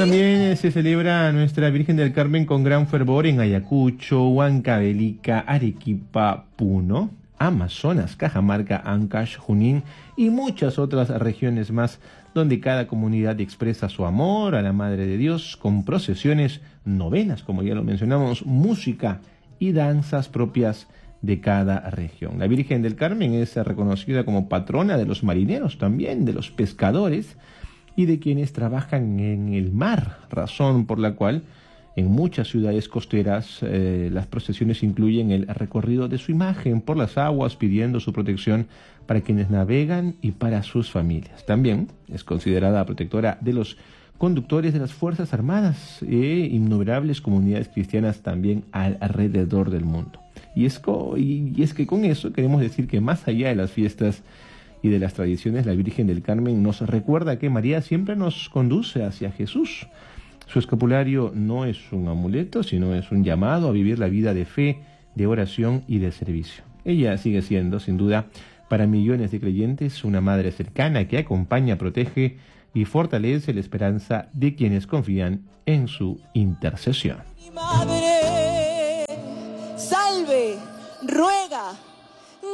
También se celebra a Nuestra Virgen del Carmen con gran fervor en Ayacucho, Huancavelica, Arequipa, Puno, Amazonas, Cajamarca, Ancash, Junín y muchas otras regiones más, donde cada comunidad expresa su amor a la Madre de Dios con procesiones, novenas, como ya lo mencionamos, música y danzas propias de cada región. La Virgen del Carmen es reconocida como patrona de los marineros, también de los pescadores y de quienes trabajan en el mar, razón por la cual en muchas ciudades costeras las procesiones incluyen el recorrido de su imagen por las aguas, pidiendo su protección para quienes navegan y para sus familias. También es considerada protectora de los conductores de las Fuerzas Armadas e innumerables comunidades cristianas también alrededor del mundo. Y es que con eso queremos decir que más allá de las fiestas y de las tradiciones, la Virgen del Carmen nos recuerda que María siempre nos conduce hacia Jesús. Su escapulario no es un amuleto, sino es un llamado a vivir la vida de fe, de oración y de servicio. Ella sigue siendo, sin duda, para millones de creyentes, una madre cercana que acompaña, protege y fortalece la esperanza de quienes confían en su intercesión. Mi madre, salve, ruega